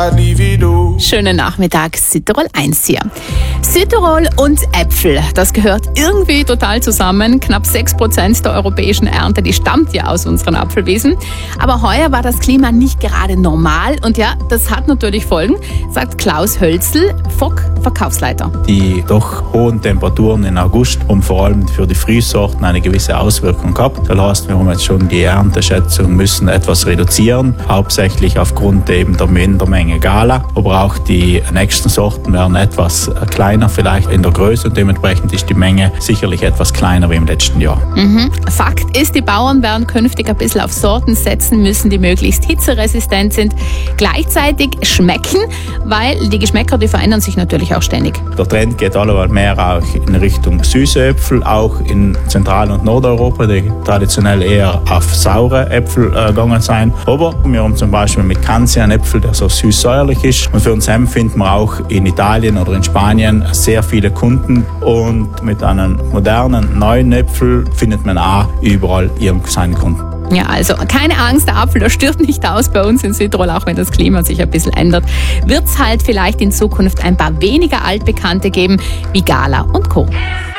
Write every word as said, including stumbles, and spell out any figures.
Schönen Nachmittag, Südtirol eins hier. Südtirol und Äpfel, das gehört irgendwie total zusammen. Knapp sechs Prozent der europäischen Ernte, die stammt ja aus unseren Apfelwiesen. Aber heuer war das Klima nicht gerade normal und ja, das hat natürlich Folgen, sagt Klaus Hölzl, F O K-Verkaufsleiter. Die doch hohen Temperaturen im August haben vor allem für die Frühsorten eine gewisse Auswirkung gehabt. Das heißt, wir haben jetzt schon die Ernteschätzung müssen etwas reduzieren, hauptsächlich aufgrund eben der Mindermenge Gala. Aber auch die nächsten Sorten werden etwas kleiner vielleicht in der Größe und dementsprechend ist die Menge sicherlich etwas kleiner wie im letzten Jahr. Mhm. Fakt ist, die Bauern werden künftig ein bisschen auf Sorten setzen müssen, die möglichst hitzeresistent sind, gleichzeitig schmecken, weil die Geschmäcker, die verändern sich natürlich auch ständig. Der Trend geht allemal mehr auch in Richtung süße Äpfel, auch in Zentral- und Nordeuropa, die traditionell eher auf saure Äpfel äh, gegangen sind. Aber wir haben zum Beispiel mit Canzi einen Äpfel, der so süß-säuerlich ist. Und für uns Hem finden wir auch in Italien oder in Spanien sehr viele Kunden. Und mit einem modernen, neuen Äpfel findet man auch überall seine Kunden. Ja, also keine Angst, der Apfel, der stirbt nicht aus bei uns in Südtirol, auch wenn das Klima sich ein bisschen ändert. Wird es halt vielleicht in Zukunft ein paar weniger Altbekannte geben, wie Gala und Co.